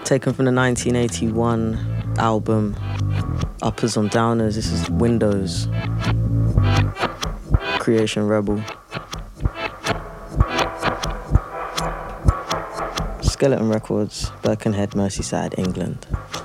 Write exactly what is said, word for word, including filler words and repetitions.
Taken from the nineteen eighty-one album Uppers on Downers. This is Windows, Creation Rebel. Skeleton Records, Birkenhead, Merseyside, England.